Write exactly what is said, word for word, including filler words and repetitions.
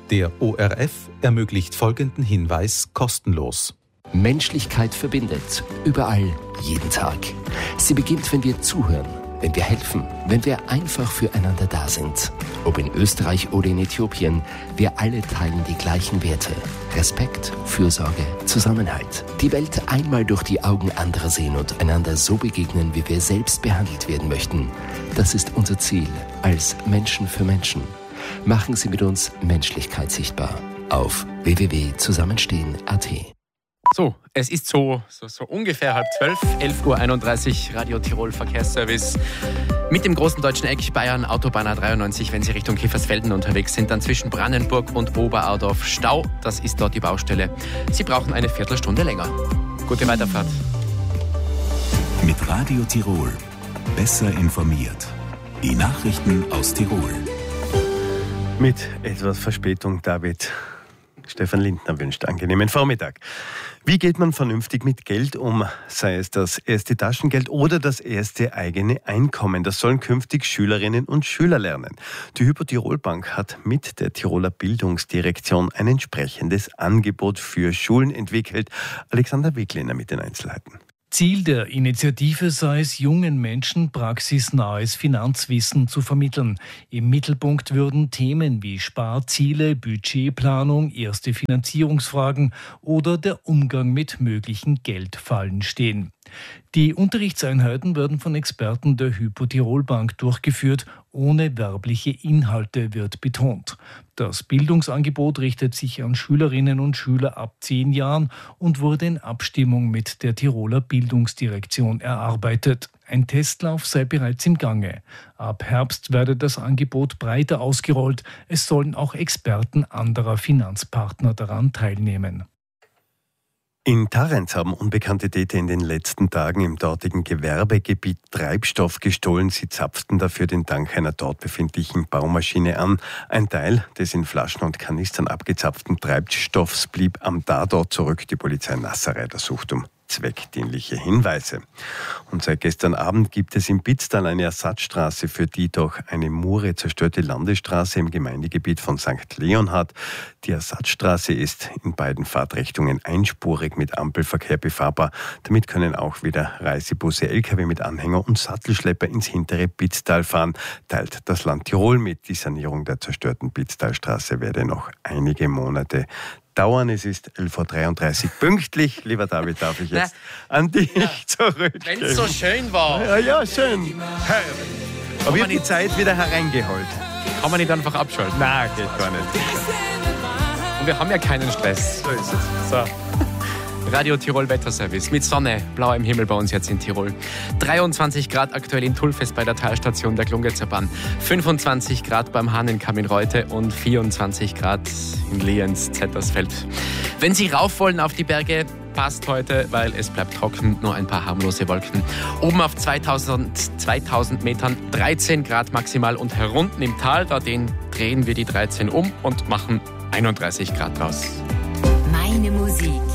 Der O R F ermöglicht folgenden Hinweis kostenlos. Menschlichkeit verbindet. Überall, jeden Tag. Sie beginnt, wenn wir zuhören, wenn wir helfen, wenn wir einfach füreinander da sind. Ob in Österreich oder in Äthiopien, wir alle teilen die gleichen Werte. Respekt, Fürsorge, Zusammenhalt. Die Welt einmal durch die Augen anderer sehen und einander so begegnen, wie wir selbst behandelt werden möchten. Das ist unser Ziel als Menschen für Menschen. Machen Sie mit uns Menschlichkeit sichtbar auf w w w punkt zusammenstehen punkt a t. So, es ist so, so, so ungefähr halb zwölf, elf Uhr einunddreißig, Radio Tirol Verkehrsservice. Mit dem großen deutschen Eck Bayern Autobahn A dreiundneunzig, wenn Sie Richtung Kiefersfelden unterwegs sind, dann zwischen Brannenburg und Oberaudorf Stau. Das ist dort die Baustelle. Sie brauchen eine Viertelstunde länger. Gute Weiterfahrt. Mit Radio Tirol. Besser informiert. Die Nachrichten aus Tirol. Mit etwas Verspätung, David. Stefan Lindner wünscht angenehmen Vormittag. Wie geht man vernünftig mit Geld um? Sei es das erste Taschengeld oder das erste eigene Einkommen. Das sollen künftig Schülerinnen und Schüler lernen. Die Hypo Tirol Bank hat mit der Tiroler Bildungsdirektion ein entsprechendes Angebot für Schulen entwickelt. Alexander Weglener mit den Einzelheiten. Ziel der Initiative sei es, jungen Menschen praxisnahes Finanzwissen zu vermitteln. Im Mittelpunkt würden Themen wie Sparziele, Budgetplanung, erste Finanzierungsfragen oder der Umgang mit möglichen Geldfallen stehen. Die Unterrichtseinheiten werden von Experten der Hypo Tirol Bank durchgeführt, ohne werbliche Inhalte, wird betont. Das Bildungsangebot richtet sich an Schülerinnen und Schüler ab zehn Jahren und wurde in Abstimmung mit der Tiroler Bildungsdirektion erarbeitet. Ein Testlauf sei bereits im Gange. Ab Herbst werde das Angebot breiter ausgerollt. Es sollen auch Experten anderer Finanzpartner daran teilnehmen. In Tarrenz haben unbekannte Täter in den letzten Tagen im dortigen Gewerbegebiet Treibstoff gestohlen. Sie zapften dafür den Tank einer dort befindlichen Baumaschine an. Ein Teil des in Flaschen und Kanistern abgezapften Treibstoffs blieb am Tatort zurück. Die Polizei Nassareiter sucht um zweckdienliche Hinweise. Und seit gestern Abend gibt es in Bitztal eine Ersatzstraße für die durch eine Mure zerstörte Landesstraße im Gemeindegebiet von Sankt Leonhard. Die Ersatzstraße ist in beiden Fahrtrichtungen einspurig mit Ampelverkehr befahrbar. Damit können auch wieder Reisebusse, L K W mit Anhänger und Sattelschlepper ins hintere Bitztal fahren, teilt das Land Tirol mit. Die Sanierung der zerstörten Bitztalstraße werde noch einige Monate dauern. Es ist elf Uhr dreiunddreißig pünktlich. Lieber David, darf ich jetzt Na, an dich ja. zurückgehen. Wenn es so schön war. Ja, ja, schön. Aber ich habe die Zeit wieder hereingeholt. Kann man nicht einfach abschalten? Nein, geht gar nicht. Und wir haben ja keinen Stress. So ist es. So. Radio Tirol Wetterservice mit Sonne, blauem Himmel bei uns jetzt in Tirol. dreiundzwanzig Grad aktuell in Tulfes bei der Talstation der Glungetzer Bahn. fünfundzwanzig Grad beim Hahnenkamm in Reute und vierundzwanzig Grad in Lienz, Zettersfeld. Wenn Sie rauf wollen auf die Berge, passt heute, weil es bleibt trocken, nur ein paar harmlose Wolken. Oben auf zweitausend, zweitausend Metern dreizehn Grad maximal und herunten im Tal, da den drehen wir die dreizehn um und machen einunddreißig Grad draus. Meine Musik.